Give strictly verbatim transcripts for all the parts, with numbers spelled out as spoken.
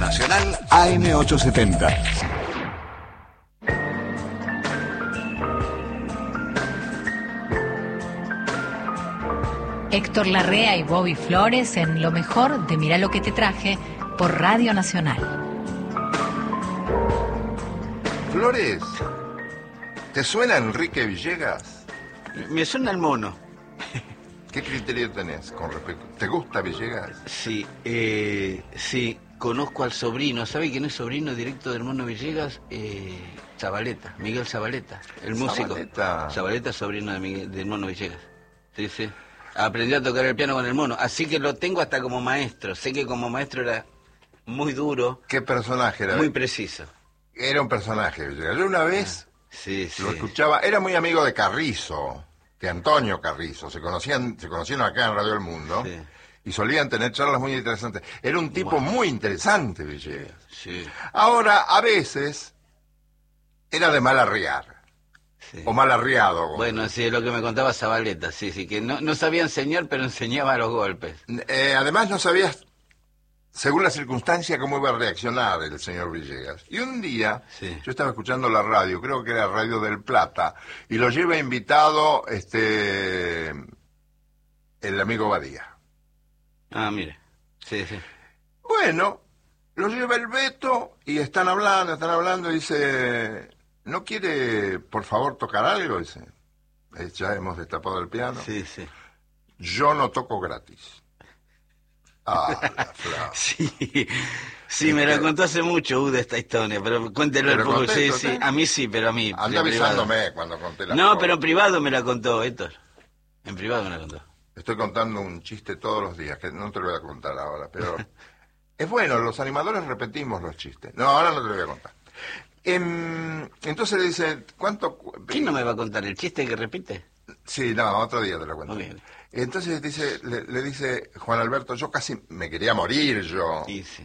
Nacional A M ochocientos setenta. Héctor Larrea y Bobby Flores en lo mejor de Mirá lo que te traje por Radio Nacional. Flores, ¿te suena Enrique Villegas? Me suena el mono. ¿Qué criterio tenés con respecto? ¿Te gusta Villegas? Sí, eh, sí, conozco al sobrino. ¿Sabe quién es sobrino directo del mono Villegas? Eh, Zabaleta, Miguel Zabaleta, el músico. Zabaleta. Zabaleta, sobrino de Miguel, del mono Villegas. Sí, sí. Aprendió a tocar el piano con el mono, así que lo tengo hasta como maestro. Sé que como maestro era muy duro. ¿Qué personaje era? Muy preciso. Era un personaje, Villegas. Yo una vez ah, sí, sí. lo escuchaba, era muy amigo de Carrizo, de Antonio Carrizo. Se conocían, se conocieron acá en Radio El Mundo. Sí. Y solían tener charlas muy interesantes. Era un tipo wow. muy interesante, Villegas. Sí. Ahora, a veces, era de mal arriar. Sí. O mal arriado. Bueno, sí, es lo que me contaba Zabaleta, sí, sí, que no, no sabía enseñar, pero enseñaba los golpes. Eh, además no sabías, según la circunstancia, cómo iba a reaccionar el señor Villegas. Y un día, sí. yo estaba escuchando la radio, creo que era Radio del Plata, y lo lleva invitado este el amigo Badía. Ah, mire, sí, sí. Bueno, lo lleva el Beto, y están hablando, están hablando, y dice... ¿No quiere, por favor, tocar algo? Dice. Eh, ya hemos destapado el piano. Sí, sí. Yo no toco gratis. Ah, la flauta. Sí, sí, me la contó hace mucho, Ude, esta historia, pero cuéntelo un poco. Sí, sí, ¿sí? A mí sí, pero a mí. Anda avisándome cuando conté la No, flauta. Pero en privado me la contó, Héctor. En privado me la contó. Estoy contando un chiste todos los días, que no te lo voy a contar ahora, pero... es bueno, los animadores repetimos los chistes. No, ahora no te lo voy a contar. Eh, entonces le dice, ¿cuánto...? ¿Quién no me va a contar el chiste que repite? Sí, no, otro día te lo cuento. Okay. Entonces dice, le, le dice Juan Alberto, yo casi me quería morir yo. Sí, sí.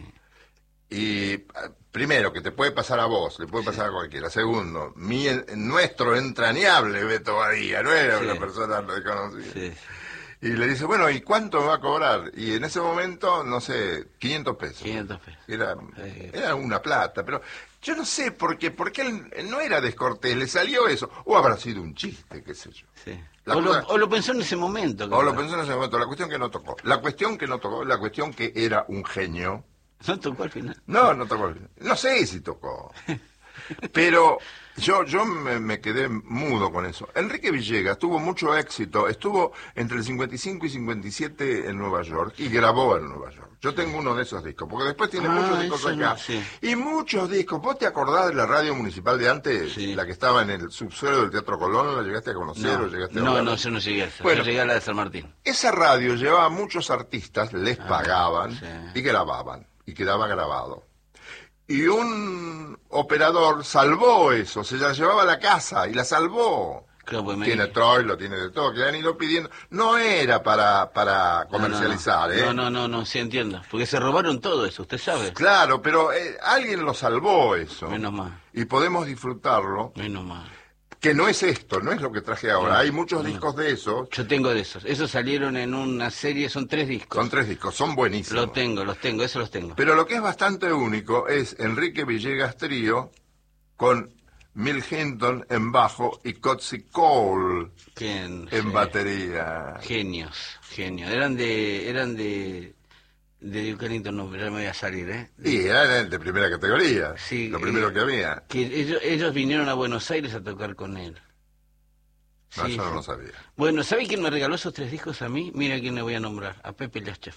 Y primero, que te puede pasar a vos, le puede pasar sí. a cualquiera. Segundo, mi, nuestro entrañable Beto Badía, no era sí. una persona desconocida. Sí, sí. Y le dice, bueno, ¿y cuánto me va a cobrar? Y en ese momento, no sé, quinientos pesos. quinientos pesos. Era, era una plata, pero yo no sé por qué, porque él no era descortés, le salió eso. O habrá sido un chiste, qué sé yo. Sí. O, cosa, lo, o lo pensó en ese momento. O lo pensó en ese momento, la cuestión que no tocó. La cuestión que no tocó, la cuestión que era un genio. ¿No tocó al final? No, no tocó al final. No sé si tocó. Pero... Yo, yo me, me quedé mudo con eso. Enrique Villegas tuvo mucho éxito, estuvo entre el cincuenta y cinco y cincuenta y siete en Nueva York y grabó en Nueva York. Yo tengo uno de esos discos, porque después tiene ah, muchos discos acá. No, sí. Y muchos discos. ¿Vos te acordás de la radio municipal de antes? Sí. La que estaba en el subsuelo del Teatro Colón, ¿la llegaste a conocer no, o llegaste a No, hablar? no, yo no llegué a esa. Bueno, yo llegué a la de San Martín. Esa radio llevaba a muchos artistas, les ah, pagaban sí. y grababan, y quedaba grabado. Y un operador salvó eso, se la llevaba a la casa y la salvó. Claro, pues tiene troilo, tiene de todo, que le han ido pidiendo. No era para para comercializar, no, no, no. ¿eh? No, no, no, no, sí entiendo. Porque se robaron todo eso, usted sabe. Claro, pero eh, alguien lo salvó eso. Menos mal. Y podemos disfrutarlo. Menos mal. Que no es esto, no es lo que traje ahora. No, Hay muchos no. discos de esos. Yo tengo de esos. Esos salieron en una serie, son tres discos. Son tres discos, son buenísimos. Los tengo, los tengo, esos los tengo. Pero lo que es bastante único es Enrique Villegas Trío con Mill Hinton en bajo y Cotsy Cole ¿Quién? en Sí. batería. Genios, genios. Eran de... eran de... De Duke Ellington no, ya me voy a salir, ¿eh? De... Y eran de primera categoría, sí, lo primero eh, que había. Que ellos, ellos vinieron a Buenos Aires a tocar con él. No, sí, yo no sí. lo sabía. Bueno, ¿sabe quién me regaló esos tres discos a mí? Mira a quién le voy a nombrar, a Pepe Liachev.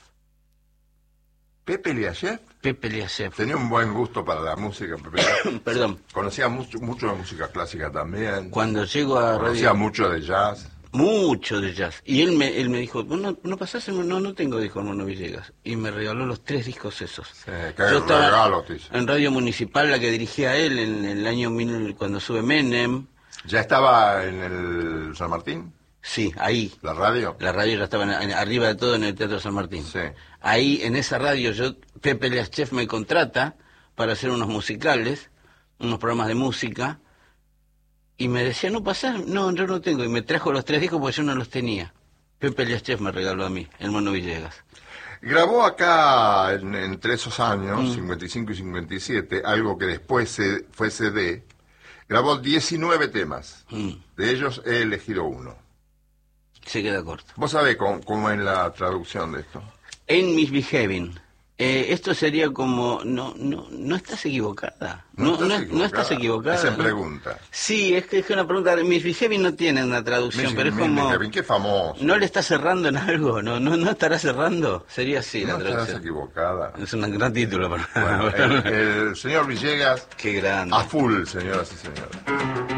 ¿Pepe Liachev? Pepe Liachev. Tenía un buen gusto para la música, Pepe. Perdón. Conocía mucho, mucho de música clásica también. Cuando llego a Conocía radio... mucho de jazz. Mucho de jazz. Y él me él me dijo, no, no pasás, no, no tengo disco Mono Villegas. Y me regaló los tres discos esos. Sí, qué Yo estaba regalo, en Radio Municipal, la que dirigía él en el año mil, cuando sube Menem. ¿Ya estaba en el San Martín? Sí, ahí. ¿La radio? La radio ya estaba en, en, arriba de todo en el Teatro San Martín. Sí. Ahí, en esa radio, yo Pepe Liachev me contrata para hacer unos musicales, unos programas de música. Y me decía, ¿no pasás? No, yo no tengo. Y me trajo los tres discos porque yo no los tenía. Pepe Liachev me regaló a mí, el Mono Villegas. Grabó acá, en- entre esos años, Mm. cincuenta y cinco y cincuenta y siete, algo que después se, fue C D, grabó diecinueve temas. Mm. De ellos he elegido uno. Se queda corto. ¿Vos sabés cómo, cómo es la traducción de esto? En Misbehaving. Eh, esto sería como, no, no, no estás equivocada. No, no, no estás equivocada. Esa es ¿no? pregunta. Sí, es que es una pregunta. Misbehaving no tiene una traducción, pero es como. Misbehaving, qué famoso. ¿No le está cerrando en algo? ¿No, no, no estará cerrando? Sería así No la estarás traducción. equivocada. Es un gran título para. Bueno, el, el señor Villegas, Qué grande. a full, señoras y señores.